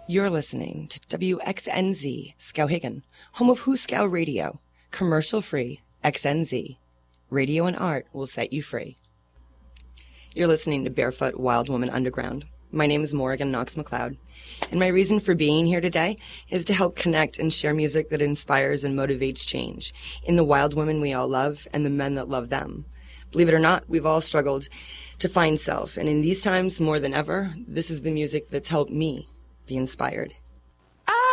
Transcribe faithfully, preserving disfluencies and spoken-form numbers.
You're listening to W X N Z Skowhegan, home of Hooskow Radio, commercial-free X N Z. Radio and art will set you free. You're listening to Barefoot Wild Woman Underground. My name is Morrigan Knox McLeod, and my reason for being here today is to help connect and share music that inspires and motivates change in the wild women we all love and the men that love them. Believe it or not, we've all struggled to find self, and in these times more than ever, this is the music that's helped me be inspired.